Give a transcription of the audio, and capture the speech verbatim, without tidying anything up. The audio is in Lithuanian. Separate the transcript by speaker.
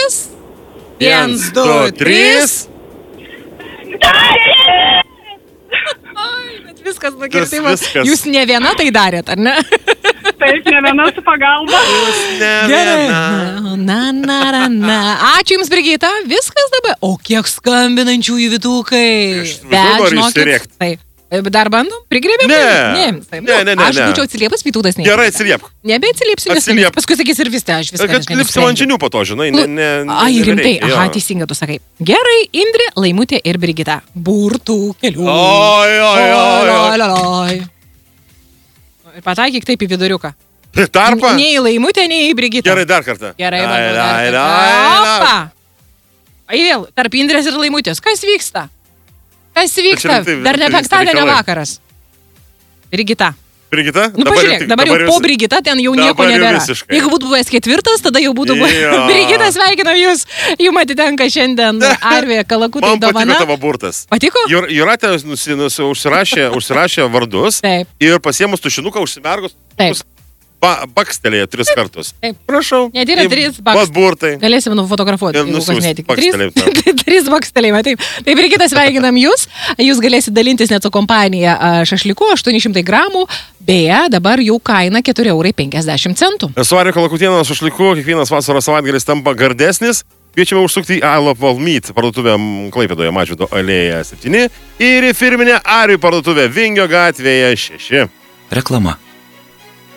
Speaker 1: viskas. Viens, du, trys. Bet viskas nukirtimas. Jūs ne viena tai darėt, ar ne?
Speaker 2: Taip, ne viena su pagalba.
Speaker 1: Gerai. Na, na, na, na. Ačiū Jums, Brigita. Viskas dabar. O kiek skambinančių į vytukai.
Speaker 3: Aš noriu išsirėkti.
Speaker 1: Taip. Dar bandom? Prigrėbėm?
Speaker 3: Ne.
Speaker 1: Ne,
Speaker 3: ne, ne, ne.
Speaker 1: Aš būčiau atsiliepęs, Vytautas ne.
Speaker 3: Gerai, atsiliepk.
Speaker 1: Nebeatsiliepsiu, nes
Speaker 3: Atsiliep.
Speaker 1: paskui sakys ir vis te, aš viską.
Speaker 3: Kad lipsi man žinių po to, žinai. Ne, ne,
Speaker 1: Ai, rimtai.
Speaker 3: nereikia,
Speaker 1: Aha,
Speaker 3: jo.
Speaker 1: teisinga, tu sakai. Gerai, Indrė, Laimutė ir Brigita. Burtų kelių.
Speaker 3: Oi, oi, oi, oi.
Speaker 1: Oi, oi. Ir pataikyk taip į viduriuką.
Speaker 3: Tarpą?
Speaker 1: Nei į Laimutę, nei į Brigitą.
Speaker 3: Gerai, dar kartą.
Speaker 1: Gerai,
Speaker 3: Ai,
Speaker 1: bandau dar
Speaker 3: ai,
Speaker 1: kartą.
Speaker 3: ai,
Speaker 1: Opa! Ai vėl, tarp Indrės ir Laimutės. Kas vyksta? Kas vyksta?
Speaker 3: rimtai,
Speaker 1: Dar ne
Speaker 3: rimtai
Speaker 1: penktadienio
Speaker 3: reikalai.
Speaker 1: vakaras. Brigita.
Speaker 3: Brigita?
Speaker 1: Nu,
Speaker 3: Dabar
Speaker 1: pažiūrėk,
Speaker 3: jau-
Speaker 1: dabar jau
Speaker 3: dabar
Speaker 1: po
Speaker 3: vis-
Speaker 1: Brigita ten jau
Speaker 3: dabar
Speaker 1: nieko
Speaker 3: jau
Speaker 1: nebėra.
Speaker 3: visiškai.
Speaker 1: Jeigu būtų buvęs ketvirtas, tada jau būtų buvęs.
Speaker 3: Jo.
Speaker 1: Brigita, sveikinam jūs. Jums atitenka šiandien Arvė Kalakutai
Speaker 3: Man patiko
Speaker 1: dovana.
Speaker 3: tavo burtas.
Speaker 1: Patiko?
Speaker 3: Jur- Jūratė nusi- nusi- užsirašė, užsirašė vardus
Speaker 1: Taip.
Speaker 3: ir pasiemus tušinuką užsimergus
Speaker 1: Taip.
Speaker 3: ba, bakstelėjo tris kartus.
Speaker 1: Taip.
Speaker 3: Prašau.
Speaker 1: Net yra
Speaker 3: Į-
Speaker 1: trys baks-
Speaker 3: Vat burtai.
Speaker 1: Galėsim nufotografuoti,
Speaker 3: Ir
Speaker 1: jeigu kas
Speaker 3: nusiųst
Speaker 1: netik. Trys,
Speaker 3: bakstelėjimą.
Speaker 1: trys bakstelėjimai, taip. Taip, Brigita, sveikinam jūs. Jūs galėsite dalintis net su kompanija a, šašliku aštuoni šimtai gramų. Beje, dabar jų kaina keturi eurai penkiasdešimt centų.
Speaker 3: Su Arvė Kalakutėno šašliku kiekvienas vasaros savaitgalis tampa gardesnis. Kviečiame užsukti į I Love World Meat parduotuvę Klaipėdoje Mažvydo alėja septyni ir į firminę Arių parduotuvę Vingio gatvėje šeši.
Speaker 4: Reklama.